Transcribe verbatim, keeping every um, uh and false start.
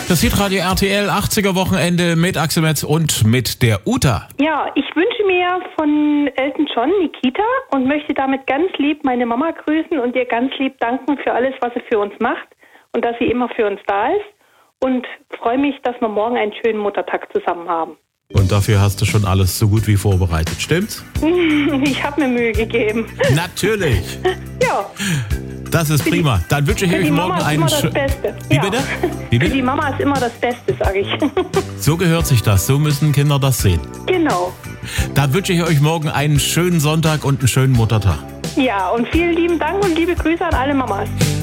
Das Hitradio R T L achtziger Wochenende mit Axel Metz und mit der Uta. Ja, ich wünsche mir von Elton John Nikita und möchte damit ganz lieb meine Mama grüßen und ihr ganz lieb danken für alles, was sie für uns macht und dass sie immer für uns da ist. Und freue mich, dass wir morgen einen schönen Muttertag zusammen haben. Und dafür hast du schon alles so gut wie vorbereitet, stimmt's? Ich habe mir Mühe gegeben. Natürlich. Ja. Das ist prima. Dann wünsche ich Für euch die morgen Mama ist einen immer das schönen... Beste. Wie Ja. bitte? Wie Für bitte? die Mama ist immer das Beste, sage ich. So gehört sich das. So müssen Kinder das sehen. Genau. Dann wünsche ich euch morgen einen schönen Sonntag und einen schönen Muttertag. Ja, und vielen lieben Dank und liebe Grüße an alle Mamas.